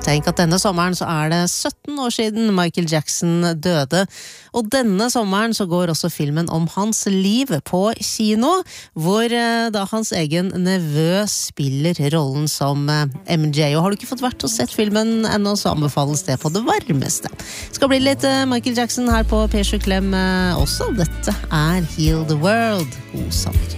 Tenk at denne sommeren så det 17 år siden Michael Jackson døde, og denne sommeren så går også filmen om hans liv på kino, hvor da hans egen nevø spiller rollen som MJ. Og har du ikke fått vært og sett filmen ennå, så anbefales det på det varmeste. Skal bli litt Michael Jackson her på P7 Klem også. Dette Heal the World. God sommer.